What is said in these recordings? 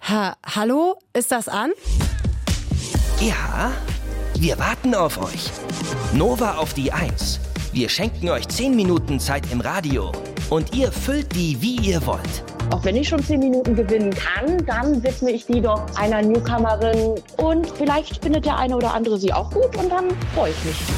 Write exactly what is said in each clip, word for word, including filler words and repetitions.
Ha, hallo? Ist das an? Ja, wir warten auf euch. Nova auf die eins. Wir schenken euch zehn Minuten Zeit im Radio. Und ihr füllt die, wie ihr wollt. Auch wenn ich schon zehn Minuten gewinnen kann, dann widme ich die doch einer Newcomerin. Und vielleicht findet der eine oder andere sie auch gut und dann freue ich mich.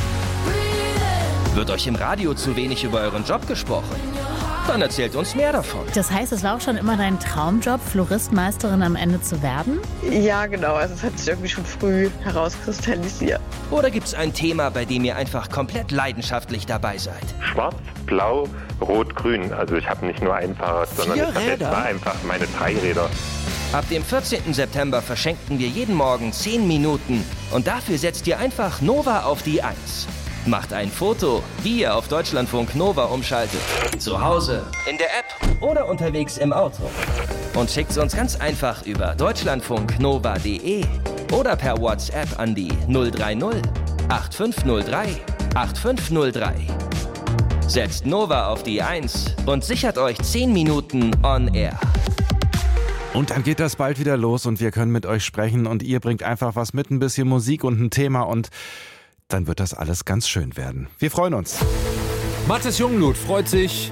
Wird euch im Radio zu wenig über euren Job gesprochen? Dann erzählt uns mehr davon. Das heißt, es war auch schon immer dein Traumjob, Floristmeisterin am Ende zu werden? Ja, genau. Also es hat sich irgendwie schon früh herauskristallisiert. Oder gibt es ein Thema, bei dem ihr einfach komplett leidenschaftlich dabei seid? Schwarz, Blau, Rot, Grün. Also ich habe nicht nur ein Fahrrad, sondern Vier ich habe jetzt Räder? mal einfach meine drei Räder. Ab dem vierzehnten September verschenken wir jeden Morgen zehn Minuten. Und dafür setzt ihr einfach Nova auf die eins. Macht ein Foto, wie ihr auf Deutschlandfunk Nova umschaltet. Zu Hause, in der App oder unterwegs im Auto. Und schickt's uns ganz einfach über deutschlandfunknova punkt de oder per WhatsApp an die null drei null acht fünf null drei acht fünf null drei. Setzt Nova auf die eins und sichert euch zehn Minuten on air. Und dann geht das bald wieder los und wir können mit euch sprechen und ihr bringt einfach was mit, ein bisschen Musik und ein Thema und dann wird das alles ganz schön werden. Wir freuen uns. Mathis Jungblut freut sich,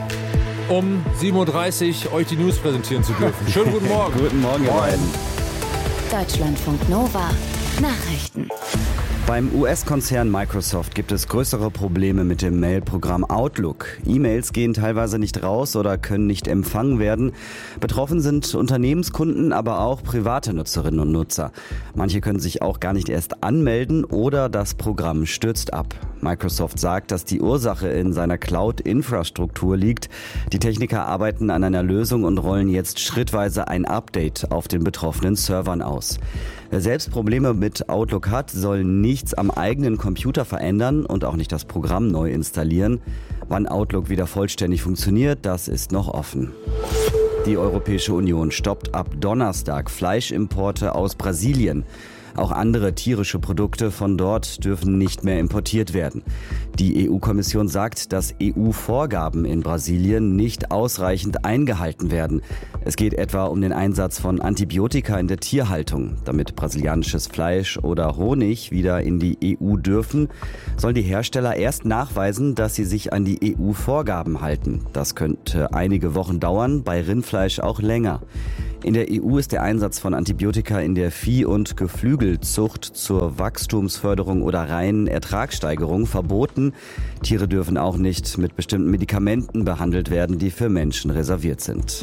um sieben Uhr dreißig euch die News präsentieren zu dürfen. Schönen guten Morgen. Guten Morgen, ihr beiden. Deutschlandfunk Nova. Nachrichten. Beim U S-Konzern Microsoft gibt es größere Probleme mit dem Mail-Programm Outlook. E-Mails gehen teilweise nicht raus oder können nicht empfangen werden. Betroffen sind Unternehmenskunden, aber auch private Nutzerinnen und Nutzer. Manche können sich auch gar nicht erst anmelden oder das Programm stürzt ab. Microsoft sagt, dass die Ursache in seiner Cloud-Infrastruktur liegt. Die Techniker arbeiten an einer Lösung und rollen jetzt schrittweise ein Update auf den betroffenen Servern aus. Wer selbst Probleme mit Outlook hat, soll nichts am eigenen Computer verändern und auch nicht das Programm neu installieren. Wann Outlook wieder vollständig funktioniert, das ist noch offen. Die Europäische Union stoppt ab Donnerstag Fleischimporte aus Brasilien. Auch andere tierische Produkte von dort dürfen nicht mehr importiert werden. Die E U-Kommission sagt, dass E U-Vorgaben in Brasilien nicht ausreichend eingehalten werden. Es geht etwa um den Einsatz von Antibiotika in der Tierhaltung. Damit brasilianisches Fleisch oder Honig wieder in die E U dürfen, sollen die Hersteller erst nachweisen, dass sie sich an die E U-Vorgaben halten. Das könnte einige Wochen dauern, bei Rindfleisch auch länger. In der E U ist der Einsatz von Antibiotika in der Vieh- und Geflügelzucht zur Wachstumsförderung oder reinen Ertragssteigerung verboten. Tiere dürfen auch nicht mit bestimmten Medikamenten behandelt werden, die für Menschen reserviert sind.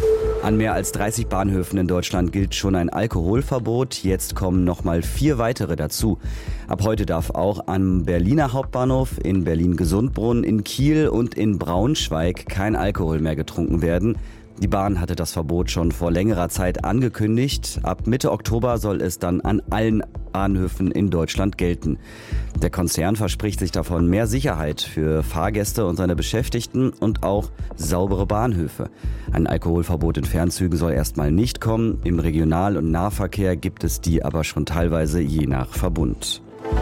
An mehr als dreißig Bahnhöfen in Deutschland gilt schon ein Alkoholverbot. Jetzt kommen noch mal vier weitere dazu. Ab heute darf auch am Berliner Hauptbahnhof, in Berlin-Gesundbrunnen, in Kiel und in Braunschweig kein Alkohol mehr getrunken werden. Die Bahn hatte das Verbot schon vor längerer Zeit angekündigt. Ab Mitte Oktober soll es dann an allen Bahnhöfen in Deutschland gelten. Der Konzern verspricht sich davon mehr Sicherheit für Fahrgäste und seine Beschäftigten und auch saubere Bahnhöfe. Ein Alkoholverbot in Fernzügen soll erstmal nicht kommen. Im Regional- und Nahverkehr gibt es die aber schon teilweise je nach Verbund.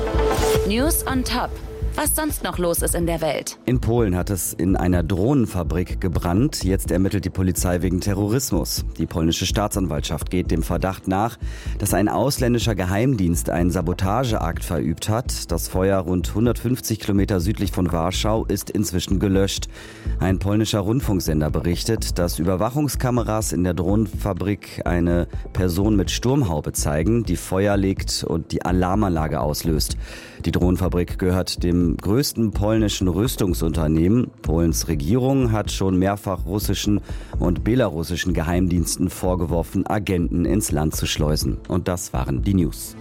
News on Top. Was sonst noch los ist in der Welt. In Polen hat es in einer Drohnenfabrik gebrannt. Jetzt ermittelt die Polizei wegen Terrorismus. Die polnische Staatsanwaltschaft geht dem Verdacht nach, dass ein ausländischer Geheimdienst einen Sabotageakt verübt hat. Das Feuer rund hundertfünfzig Kilometer südlich von Warschau ist inzwischen gelöscht. Ein polnischer Rundfunksender berichtet, dass Überwachungskameras in der Drohnenfabrik eine Person mit Sturmhaube zeigen, die Feuer legt und die Alarmanlage auslöst. Die Drohnenfabrik gehört dem größten polnischen Rüstungsunternehmen. Polens Regierung hat schon mehrfach russischen und belarussischen Geheimdiensten vorgeworfen, Agenten ins Land zu schleusen. Und das waren die News.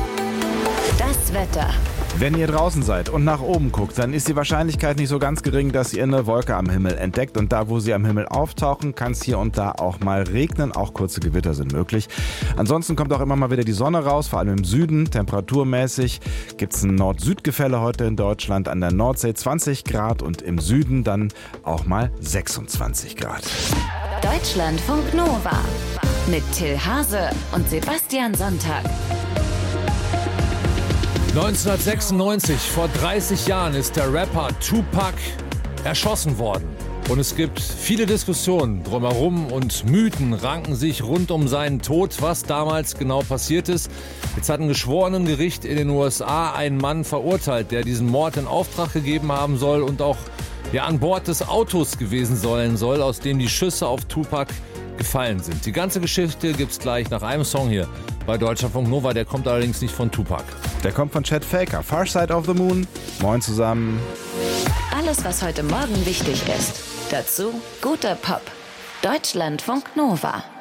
Das Wetter. Wenn ihr draußen seid und nach oben guckt, dann ist die Wahrscheinlichkeit nicht so ganz gering, dass ihr eine Wolke am Himmel entdeckt. Und da, wo sie am Himmel auftauchen, kann es hier und da auch mal regnen. Auch kurze Gewitter sind möglich. Ansonsten kommt auch immer mal wieder die Sonne raus, vor allem im Süden. Temperaturmäßig gibt es ein Nord-Süd-Gefälle heute in Deutschland. An der Nordsee zwanzig Grad und im Süden dann auch mal sechsundzwanzig Grad. Deutschlandfunk Nova mit Till Hase und Sebastian Sonntag. neunzehnhundertsechsundneunzig, vor dreißig Jahren, ist der Rapper Tupac erschossen worden. Und es gibt viele Diskussionen drumherum und Mythen ranken sich rund um seinen Tod, was damals genau passiert ist. Jetzt hat ein Geschworenengericht in den U S A einen Mann verurteilt, der diesen Mord in Auftrag gegeben haben soll und auch ja, an Bord des Autos gewesen sein soll, aus dem die Schüsse auf Tupac gefallen sind. Die ganze Geschichte gibt's gleich nach einem Song hier bei Deutschlandfunk Nova. Der kommt allerdings nicht von Tupac. Der kommt von Chet Faker, Far Side of the Moon. Moin zusammen. Alles, was heute Morgen wichtig ist. Dazu guter Pop. Deutschlandfunk Nova.